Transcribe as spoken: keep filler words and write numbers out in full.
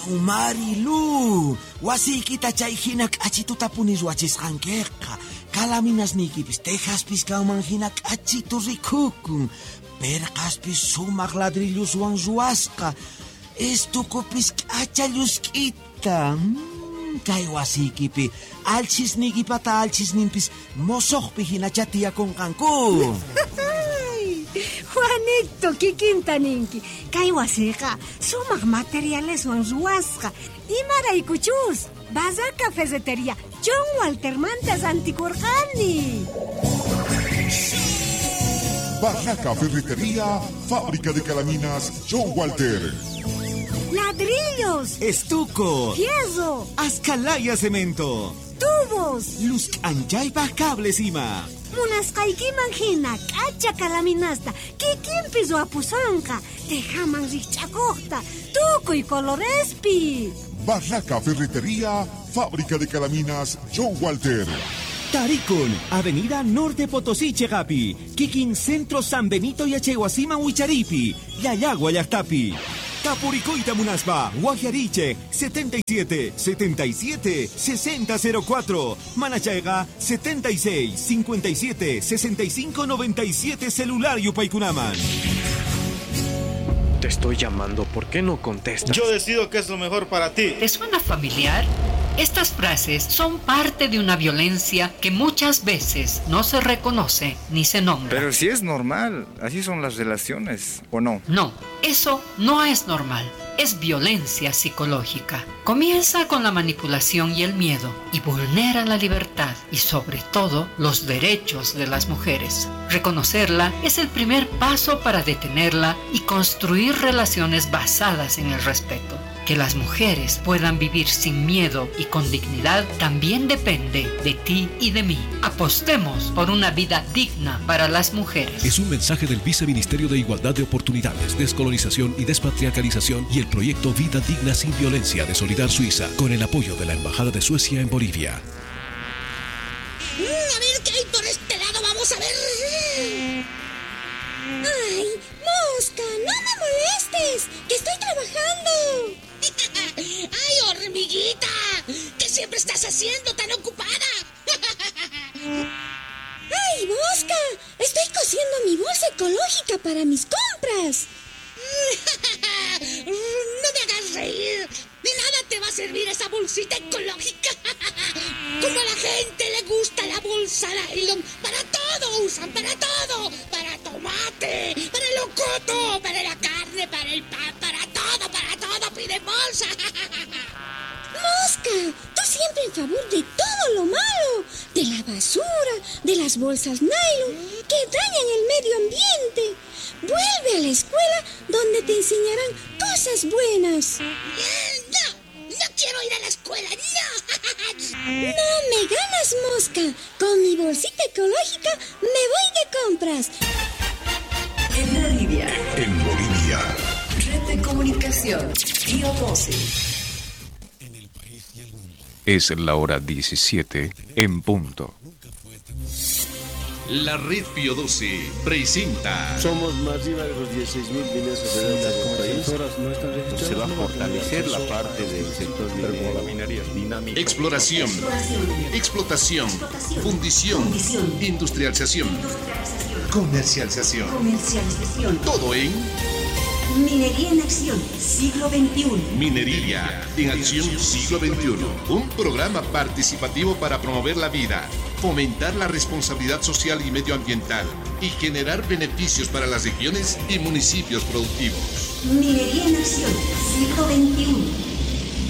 Marilu, wasikita chayhina k'achituta punis wachisqankiqa. Kalaminasnikipis tejaspis kawman hina k'achitu rikukun. Perqaspis sumaq ladrilluswan ruwasqa. Estukupis k'acha llusk'ita. Mm, kay wasikipi alchisnikipata alchisninpis mosoqpi hina chatiyakunqanku. Juanito, kikintaninki. Kay wasiqa sumaq materialeswan ruwasqa. Imaraykuchus Bazar Cafetería John Walter Mantas antikurqani. Barraca Ferretería, fábrica de calaminas John Walter. Ladrillos, Estuco, fierro, Azcalaya Cemento, tubos, Luz Anchaypa Cables Ima. Munasqaykiman hina k'acha kalaminasta kikinpis wapusanqa tejaman rikch'akuqta tukuy colorespi. Barraca Ferretería, fábrica de calaminas John Walter. Tarikun, Avenida Norte Potosí Chegapi, Kikin Centro San Benito y Achehuasima Huicharipi, Yayagua Yachtapi. Tapuricoita Munaspa, Guajariche, setenta y siete, setenta y siete, sesenta cero cuatro. Manachaiga, setenta y seis, cincuenta y siete, sesenta y cinco, noventa y siete, celular Yupaykunaman. Te estoy llamando, ¿por qué no contestas? Yo decido qué es lo mejor para ti. ¿Te suena familiar? Estas frases son parte de una violencia que muchas veces no se reconoce ni se nombra. Pero si es normal, así son las relaciones, ¿o no? No, eso no es normal. Es violencia psicológica. Comienza con la manipulación y el miedo y vulnera la libertad y sobre todo los derechos de las mujeres. Reconocerla es el primer paso para detenerla y construir relaciones basadas en el respeto. Que las mujeres puedan vivir sin miedo y con dignidad también depende de ti y de mí. Apostemos por una vida digna para las mujeres. Es un mensaje del Viceministerio de Igualdad de Oportunidades, Descolonización y Despatriarcalización y el proyecto Vida Digna Sin Violencia de Solidar Suiza, con el apoyo de la Embajada de Suecia en Bolivia. Mm, a ver qué hay por este lado, vamos a ver. Ay, Mosca, no me molestes, que estoy trabajando. ¡Ay, hormiguita! ¿Qué siempre estás haciendo tan ocupada? ¡Ay, Mosca! Estoy cosiendo mi bolsa ecológica para mis compras. No me hagas reír. De nada te va a servir esa bolsita ecológica. Como a la gente le gusta la bolsa nylon. Para todo usan, para todo. Para tomate, para el locoto, para la carne, para el pan, para todo, para todo piden bolsa. Mosca, tú siempre en favor de todo lo malo. De la basura, de las bolsas nylon que dañan el medio ambiente. Vuelve a la escuela donde te enseñarán cosas buenas. No, no quiero ir a la escuela, no. No me ganas, Mosca. Con mi bolsita ecológica me voy de compras. En Bolivia. En Bolivia. Red de comunicación. Tío doce. Es la hora diecisiete en punto. La Red Pío doce presenta. Somos más arriba de los dieciséis mil líneas operadoras del país. Se va a fortalecer la parte del sector minero. Exploración, explotación, fundición, industrialización, comercialización. Todo en Minería en Acción, siglo veintiuno. Minería en Acción, siglo veintiuno. Un programa participativo para promover la vida, fomentar la responsabilidad social y medioambiental y generar beneficios para las regiones y municipios productivos. Minería en Acción, siglo veintiuno.